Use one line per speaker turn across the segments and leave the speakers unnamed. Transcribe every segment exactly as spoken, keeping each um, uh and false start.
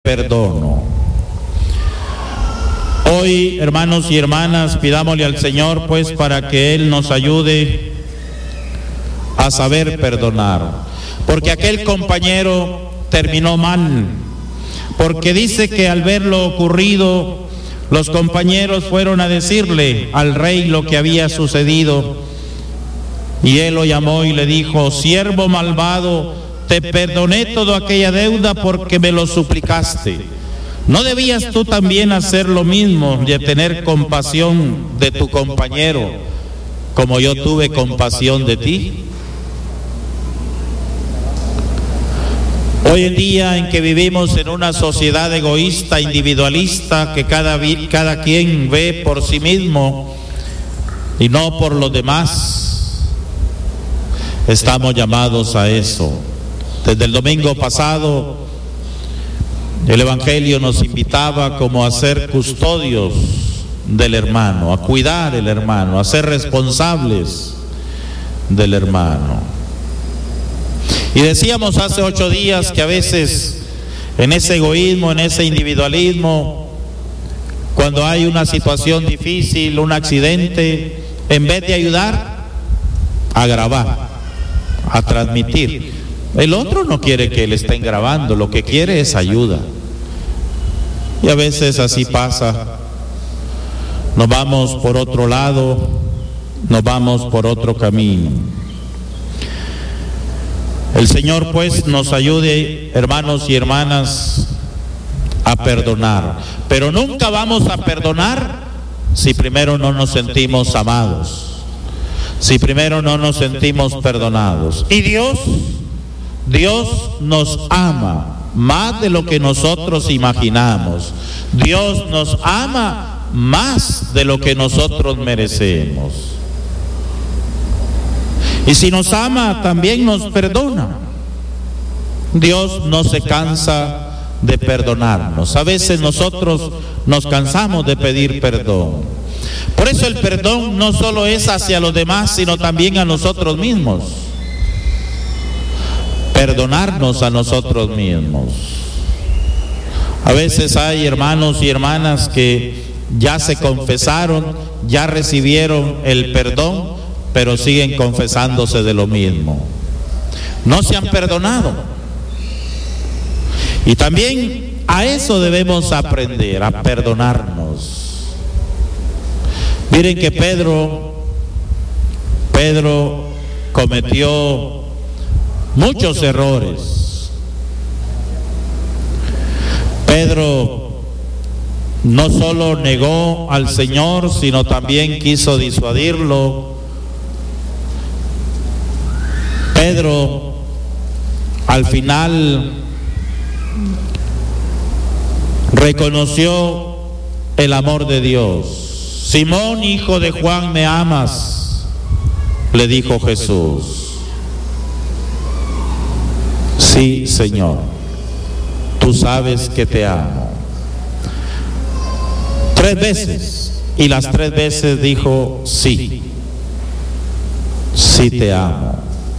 perdono. Hoy, hermanos y hermanas, pidámosle al Señor pues para que Él nos ayude a saber perdonar, porque aquel compañero terminó mal, porque dice que al ver lo ocurrido, los compañeros fueron a decirle al rey lo que había sucedido, y él lo llamó y le dijo: siervo malvado, te perdoné toda aquella deuda porque me lo suplicaste. ¿No debías tú también hacer lo mismo y tener compasión de tu compañero como yo tuve compasión de ti? Hoy en día en que vivimos en una sociedad egoísta, individualista, que cada, cada quien ve por sí mismo y no por los demás, estamos llamados a eso. Desde el domingo pasado, el Evangelio nos invitaba como a ser custodios del hermano, a cuidar el hermano, a ser responsables del hermano. Y decíamos hace ocho días que a veces en ese egoísmo, en ese individualismo, cuando hay una situación difícil, un accidente, en vez de ayudar, a grabar, a transmitir. El otro no quiere que le estén grabando, lo que quiere es ayuda. Y a veces así pasa. Nos vamos por otro lado, nos vamos por otro camino. El Señor pues nos ayude, hermanos y hermanas, a perdonar. Pero nunca vamos a perdonar si primero no nos sentimos amados, si primero no nos sentimos perdonados. Y Dios, Dios nos ama más de lo que nosotros imaginamos. Dios nos ama más de lo que nosotros merecemos. Y si nos ama, también nos perdona. Dios no se cansa de perdonarnos. A veces nosotros nos cansamos de pedir perdón. Por eso el perdón no solo es hacia los demás, sino también a nosotros mismos. Perdonarnos a nosotros mismos. A veces hay hermanos y hermanas que ya se confesaron, ya recibieron el perdón, pero siguen confesándose de lo mismo. No se han perdonado. Y también a eso debemos aprender, a perdonarnos. Miren que Pedro, Pedro cometió muchos errores. Pedro no solo negó al Señor, sino también quiso disuadirlo. Pedro al final reconoció el amor de Dios. Simón, hijo de Juan, ¿me amas?, le dijo Jesús. Sí, Señor, tú sabes que te amo. Tres veces, y las tres veces dijo: sí, sí te amo.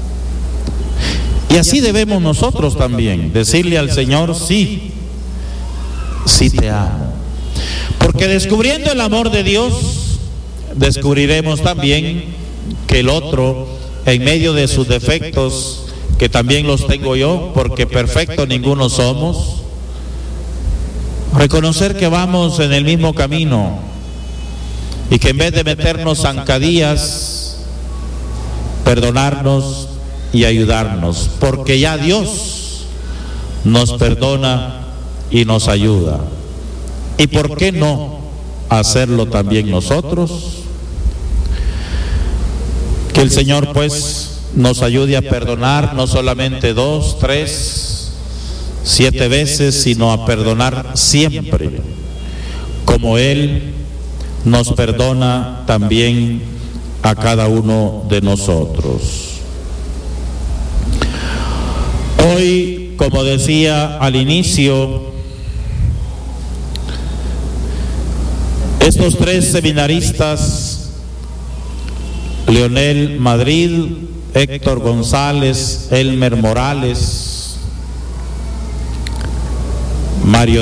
Y así debemos nosotros también decirle al Señor: sí, sí te amo. Porque descubriendo el amor de Dios, descubriremos también que el otro, en medio de sus defectos, que también los tengo yo, porque perfecto ninguno somos, reconocer que vamos en el mismo camino y que en vez de meternos zancadillas, perdonarnos y ayudarnos, porque ya Dios nos perdona y nos ayuda. ¿Y por qué no hacerlo también nosotros? Que el Señor pues nos ayude a perdonar no solamente dos, tres, siete veces, sino a perdonar siempre, como Él nos perdona también a cada uno de nosotros. Hoy, como decía al inicio, estos tres seminaristas, Leonel Madrid, Héctor González, Elmer Morales, Mario